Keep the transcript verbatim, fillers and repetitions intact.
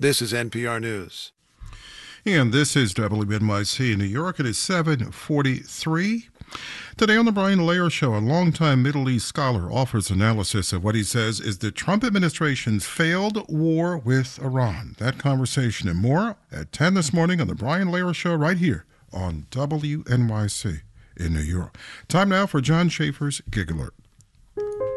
This is N P R News. And this is W N Y C in New York. It is seven forty-three. Today on the Brian Lehrer Show, a longtime Middle East scholar offers analysis of what he says is the Trump administration's failed war with Iran. That conversation and more at ten this morning on the Brian Lehrer Show right here on W N Y C in New York. Time now for John Schaefer's Gig Alert.